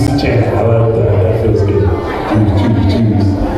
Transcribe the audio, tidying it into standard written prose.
check. I like that. That feels good. Choose.